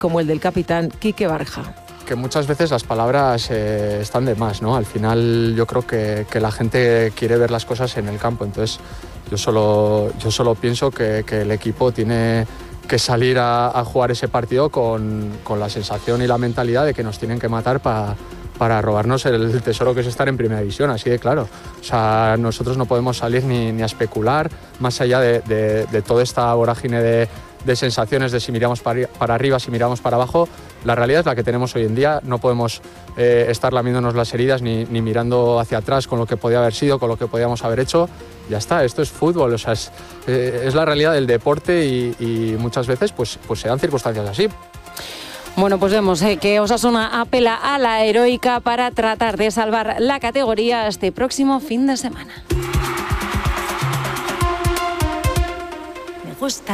como el del capitán Quique Barja. Que muchas veces las palabras están de más, ¿no? Al final yo creo que la gente quiere ver las cosas en el campo, entonces yo solo pienso que el equipo tiene que salir a jugar ese partido con la sensación y la mentalidad de que nos tienen que matar para robarnos el tesoro que es estar en primera división, así de claro. O sea, nosotros no podemos salir ni a especular, más allá de toda esta vorágine de sensaciones de si miramos para arriba, si miramos para abajo. La realidad es la que tenemos hoy en día, no podemos estar lamiéndonos las heridas ni mirando hacia atrás con lo que podía haber sido, con lo que podíamos haber hecho. Ya está, esto es fútbol, o sea, es la realidad del deporte y muchas veces pues se dan circunstancias así. Bueno, pues vemos que Osasuna apela a la heroica para tratar de salvar la categoría este próximo fin de semana. Me gusta.